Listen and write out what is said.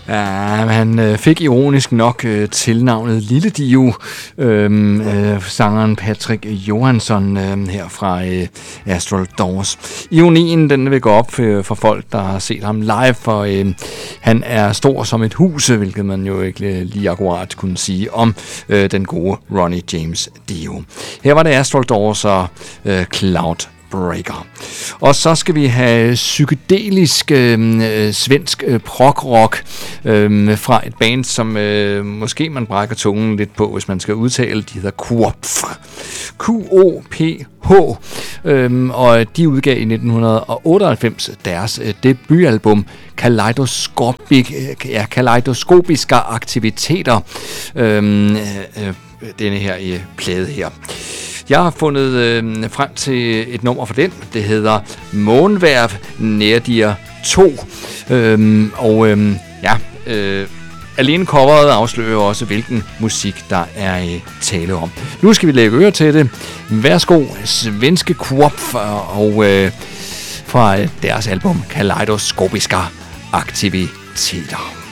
Ja, han fik ironisk nok tilnavnet Lille Dio, sangeren Patrick Johansson her fra Astral Doors. Ironien, den vil gå op for folk, der har set ham live, for han er stor som et hus, hvilket man jo ikke lige akkurat kunne sige om den gode Ronnie James Dio. Her var det Astral Doors og Cloud Breaker. Og så skal vi have psykedelisk svensk prog-rock fra et band, som måske man brækker tungen lidt på, hvis man skal udtale. De hedder Quoph. Q-O-P-H. Og de udgav i 1998 deres debutalbum Kaleidoskopiske aktiviteter. Denne her plade her. Jeg har fundet frem til et nummer for den. Det hedder Månværv Nærdier 2. Alene coveret afslører også, hvilken musik der er tale om. Nu skal vi lægge øre til det. Værsgo, svenske Quoph og fra deres album Kaleidoskopiske aktiviteter.